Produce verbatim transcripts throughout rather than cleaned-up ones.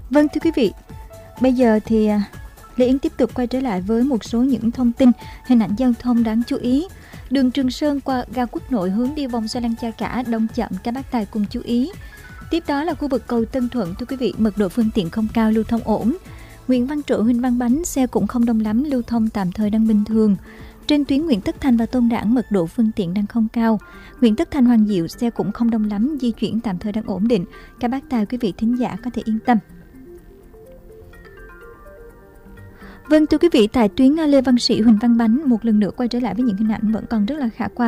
Vâng thưa quý vị, bây giờ thì Lê Yến tiếp tục quay trở lại với một số những thông tin, hình ảnh giao thông đáng chú ý. Đường Trường Sơn qua ga Quốc Nội hướng đi vòng xoay Lăng Cha Cả đông chậm, các bác tài cùng chú ý. Tiếp đó là khu vực cầu Tân Thuận, thưa quý vị, mật độ phương tiện không cao, lưu thông ổn. Nguyễn Văn Trỗi, Huỳnh Văn Bánh, xe cũng không đông lắm, lưu thông tạm thời đang bình thường. Trên tuyến Nguyễn Tất Thành và Tôn Đản, mật độ phương tiện đang không cao. Nguyễn Tất Thành, Hoàng Diệu, xe cũng không đông lắm, di chuyển tạm thời đang ổn định. Các bác tài, quý vị thính giả có thể yên tâm. Vâng thưa quý vị, tại tuyến Lê Văn Sĩ, Huỳnh Văn Bánh một lần nữa quay trở lại với những hình ảnh vẫn còn rất là khả quan.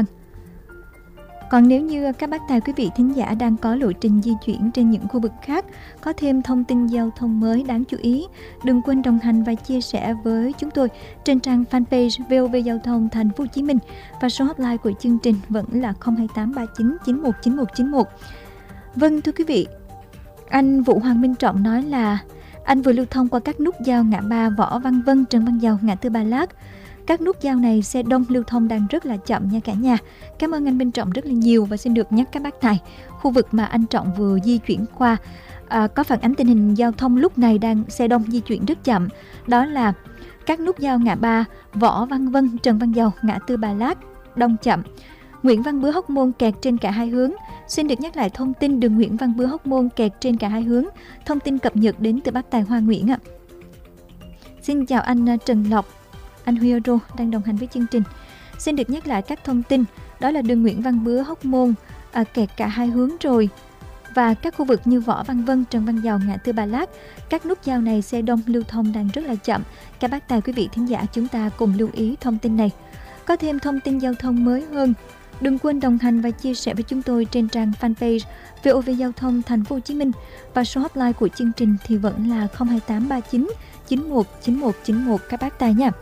Còn nếu như các bác tài quý vị thính giả đang có lộ trình di chuyển trên những khu vực khác, có thêm thông tin giao thông mới đáng chú ý, đừng quên đồng hành và chia sẻ với chúng tôi trên trang fanpage vê o vê Giao thông Thành phố Hồ Chí Minh, và số hotline của chương trình vẫn là không hai tám ba chín chín một chín một chín một. Vâng thưa quý vị, anh Vũ Hoàng Minh Trọng nói là anh vừa lưu thông qua các nút giao ngã ba Võ Văn Vân, Trần Văn Dầu, ngã tư Ba Lát. Các nút giao này xe đông lưu thông đang rất là chậm nha cả nhà. Cảm ơn anh Minh Trọng rất là nhiều, và xin được nhắc các bác tài, khu vực mà anh Trọng vừa di chuyển qua à, có phản ánh tình hình giao thông lúc này đang xe đông di chuyển rất chậm. Đó là các nút giao ngã ba Võ Văn Vân, Trần Văn Dầu, ngã tư Ba Lát đông chậm. Nguyễn Văn Bứa, Hóc Môn kẹt trên cả hai hướng. Xin được nhắc lại thông tin đường Nguyễn Văn Bứa, Hóc Môn kẹt trên cả hai hướng. Thông tin cập nhật đến từ bác tài Hoa Nguyễn ạ. Xin chào anh Trần Lộc, anh Huiro đang đồng hành với chương trình. Xin được nhắc lại các thông tin, đó là đường Nguyễn Văn Bứa, Hóc Môn à, kẹt cả hai hướng rồi. Và các khu vực như Võ Văn Vân, Trần Văn Dầu, ngã tư Ba Lát, các nút giao này xe đông lưu thông đang rất là chậm. Các bác tài quý vị thính giả chúng ta cùng lưu ý thông tin này. Có thêm thông tin giao thông mới hơn, đừng quên đồng hành và chia sẻ với chúng tôi trên trang fanpage vê o vê Giao thông Thành phố Hồ Chí Minh, và số hotline của chương trình thì vẫn là không hai tám ba chín chín một chín một chín một các bác tài nha.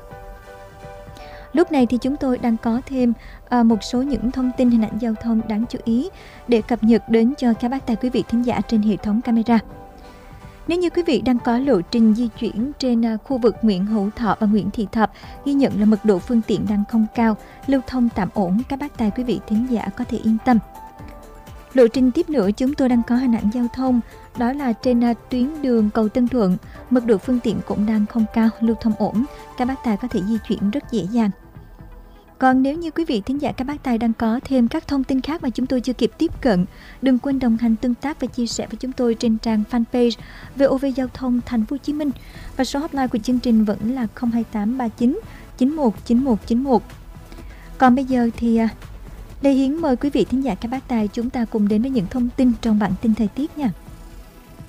Lúc này thì chúng tôi đang có thêm à, một số những thông tin hình ảnh giao thông đáng chú ý để cập nhật đến cho các bác tài quý vị thính giả trên hệ thống camera. Nếu như quý vị đang có lộ trình di chuyển trên à, khu vực Nguyễn Hữu Thọ và Nguyễn Thị Thập, ghi nhận là mật độ phương tiện đang không cao, lưu thông tạm ổn, các bác tài quý vị thính giả có thể yên tâm. Lộ trình tiếp nữa chúng tôi đang có hình ảnh giao thông, đó là trên à, tuyến đường cầu Tân Thuận, mật độ phương tiện cũng đang không cao, lưu thông ổn, các bác tài có thể di chuyển rất dễ dàng. Còn nếu như quý vị thính giả các bác tài đang có thêm các thông tin khác mà chúng tôi chưa kịp tiếp cận, đừng quên đồng hành tương tác và chia sẻ với chúng tôi trên trang fanpage vê o vê Giao thông Thành phố Hồ Chí Minh, và số hotline của chương trình vẫn là không hai tám ba chín chín một chín một chín một. Còn bây giờ thì Lê Hiến mời quý vị thính giả các bác tài chúng ta cùng đến với những thông tin trong bản tin thời tiết nha.